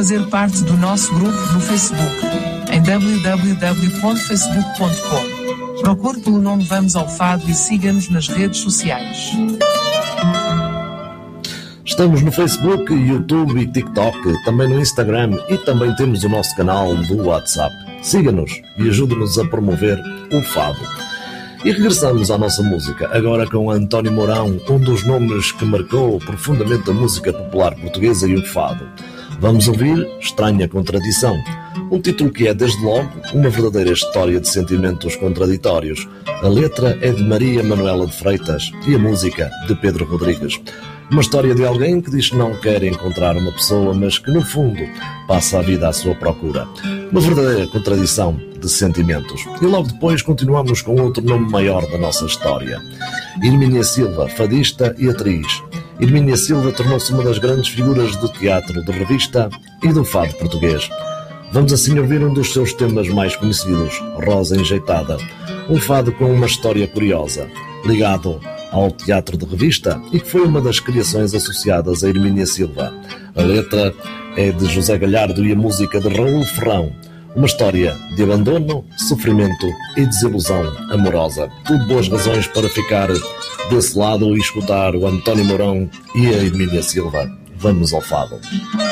fazer parte do nosso grupo no Facebook, em www.facebook.com. Procure pelo nome Vamos ao Fado e siga-nos nas redes sociais. Estamos no Facebook, YouTube e TikTok, também no Instagram e também temos o nosso canal do WhatsApp. Siga-nos e ajude-nos a promover o fado. E regressamos à nossa música, agora com António Mourão, um dos nomes que marcou profundamente a música popular portuguesa e o fado. Vamos ouvir Estranha Contradição, um título que é, desde logo, uma verdadeira história de sentimentos contraditórios. A letra é de Maria Manuela de Freitas e a música de Pedro Rodrigues. Uma história de alguém que diz que não quer encontrar uma pessoa, mas que, no fundo, passa a vida à sua procura. Uma verdadeira contradição de sentimentos. E logo depois continuamos com outro nome maior da nossa história. Hermínia Silva, fadista e atriz. Hermínia Silva tornou-se uma das grandes figuras do teatro, de revista e do fado português. Vamos assim ouvir um dos seus temas mais conhecidos, Rosa Enjeitada. Um fado com uma história curiosa, ligado ao teatro de revista e que foi uma das criações associadas a Hermínia Silva. A letra é de José Galhardo e a música de Raul Ferrão. Uma história de abandono, sofrimento e desilusão amorosa. Tudo boas razões para ficar desse lado e escutar o António Mourão e a Hermínia Silva. Vamos ao fado.